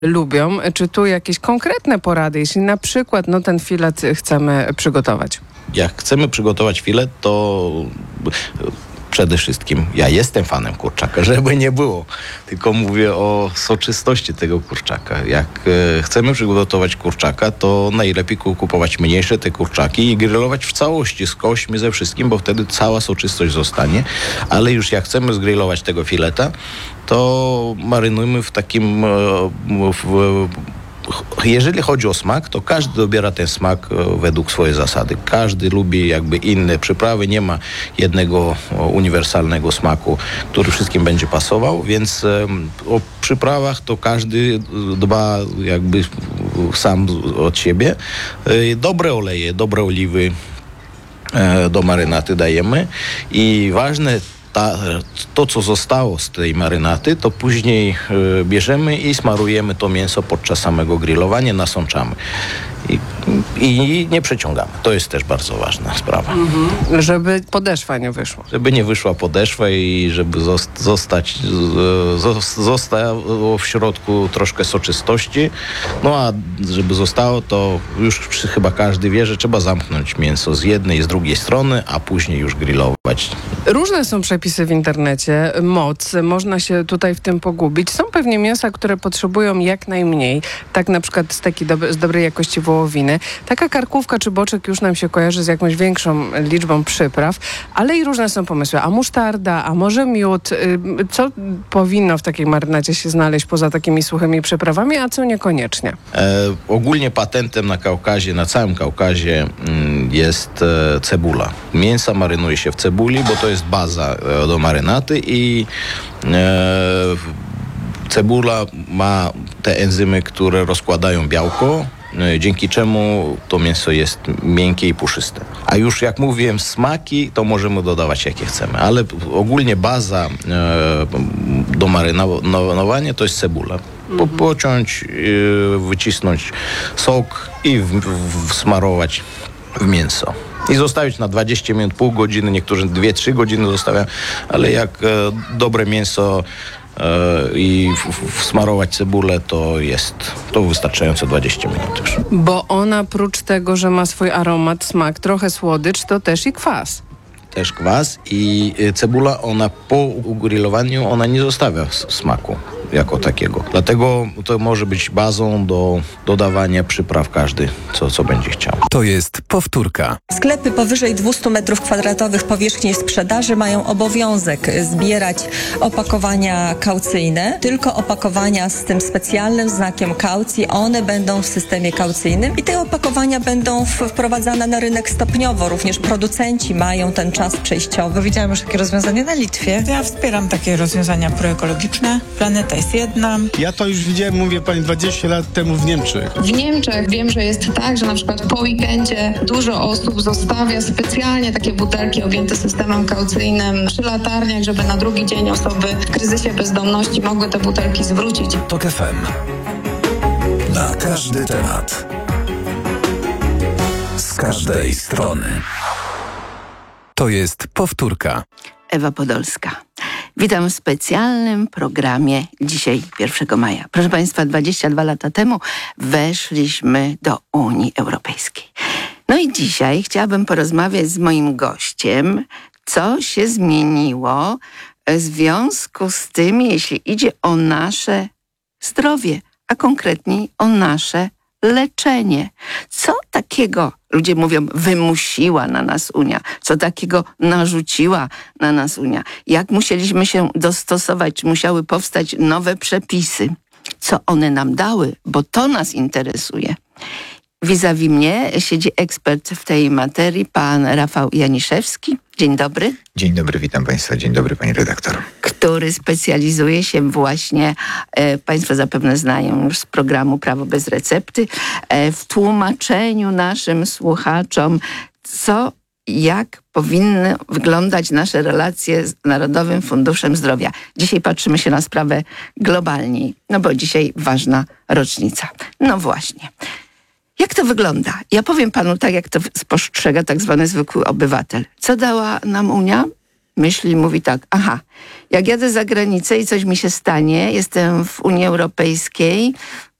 lubią. Czy tu jakieś konkretne porady, jeśli na przykład ten filet chcemy przygotować? Jak chcemy przygotować filet, to przede wszystkim ja jestem fanem kurczaka, żeby nie było. Tylko mówię o soczystości tego kurczaka. Jak chcemy przygotować kurczaka, to najlepiej kupować mniejsze te kurczaki i grillować w całości z kośćmi, ze wszystkim, bo wtedy cała soczystość zostanie. Ale już jak chcemy zgrillować tego fileta, to marynujmy w takim... Jeżeli chodzi o smak, to każdy dobiera ten smak według swojej zasady. Każdy lubi jakby inne przyprawy, nie ma jednego uniwersalnego smaku, który wszystkim będzie pasował, więc o przyprawach to każdy dba jakby sam od siebie. Dobre oleje, dobre oliwy do marynaty dajemy i ważne to, co zostało z tej marynaty, to później bierzemy i smarujemy to mięso podczas samego grillowania, nasączamy. I nie przeciągamy. To jest też bardzo ważna sprawa. Żeby podeszwa nie wyszła. Żeby nie wyszła podeszwa i żeby zostało w środku troszkę soczystości. No a żeby zostało, to już chyba każdy wie, że trzeba zamknąć mięso z jednej i z drugiej strony, a później już grillować. Różne są przepisy w internecie, moc, można się tutaj w tym pogubić. Są pewnie mięsa, które potrzebują jak najmniej. Tak na przykład steki z dobrej jakości wołowiny. Taka karkówka czy boczek już nam się kojarzy z jakąś większą liczbą przypraw, ale i różne są pomysły. A musztarda, a może miód? Co powinno w takiej marynacie się znaleźć poza takimi suchymi przyprawami, a co niekoniecznie? Ogólnie patentem na Kaukazie, na całym Kaukazie jest cebula. Mięsa marynuje się w cebuli, bo to jest baza do marynaty i cebula ma te enzymy, które rozkładają białko, dzięki czemu to mięso jest miękkie i puszyste. A już jak mówiłem, smaki to możemy dodawać jakie chcemy, ale ogólnie baza do marynowania to jest cebula. Pociąć, wycisnąć sok i smarować w mięso. I zostawić na 20 minut, pół godziny, niektórzy 2-3 godziny zostawiają, ale jak dobre mięso i smarować cebulę, to wystarczająco 20 minut już. Bo ona prócz tego, że ma swój aromat, smak, trochę słodycz, to też i kwas. Też kwas i cebula, ona po ugrillowaniu, ona nie zostawia smaku jako takiego. Dlatego to może być bazą do dodawania przypraw każdy, co będzie chciał. To jest powtórka. Sklepy powyżej 200 m2 powierzchni sprzedaży mają obowiązek zbierać opakowania kaucyjne. Tylko opakowania z tym specjalnym znakiem kaucji, one będą w systemie kaucyjnym i te opakowania będą wprowadzane na rynek stopniowo. Również producenci mają ten czas przejściowy. Widziałam już takie rozwiązanie na Litwie. Ja wspieram takie rozwiązania proekologiczne. Planeta jest jedna. Ja to już widziałem, mówię pani, 20 lat temu w Niemczech. W Niemczech wiem, że jest tak, że na przykład po weekendzie dużo osób zostawia specjalnie takie butelki objęte systemem kaucyjnym przy latarniach, żeby na drugi dzień osoby w kryzysie bezdomności mogły te butelki zwrócić. TOK FM. Na każdy temat. Z każdej strony. To jest powtórka. Ewa Podolska. Witam w specjalnym programie dzisiaj 1 maja. Proszę Państwa, 22 lata temu weszliśmy do Unii Europejskiej. No i dzisiaj chciałabym porozmawiać z moim gościem, co się zmieniło w związku z tym, jeśli idzie o nasze zdrowie, a konkretniej o nasze leczenie. Co takiego, ludzie mówią, wymusiła na nas Unia? Co takiego narzuciła na nas Unia? Jak musieliśmy się dostosować? Czy musiały powstać nowe przepisy? Co one nam dały? Bo to nas interesuje. Vis-a-vis mnie siedzi ekspert w tej materii, pan Rafał Janiszewski. Dzień dobry. Dzień dobry, witam Państwa. Dzień dobry, pani redaktor. Który specjalizuje się właśnie, Państwo zapewne znają już z programu Prawo bez recepty, w tłumaczeniu naszym słuchaczom, jak powinny wyglądać nasze relacje z Narodowym Funduszem Zdrowia. Dzisiaj patrzymy się na sprawę globalniej, no bo dzisiaj ważna rocznica. No właśnie. Jak to wygląda? Ja powiem panu tak, jak to spostrzega tak zwany zwykły obywatel. Co dała nam Unia? myśli, mówi tak, aha, jak jadę za granicę i coś mi się stanie, jestem w Unii Europejskiej,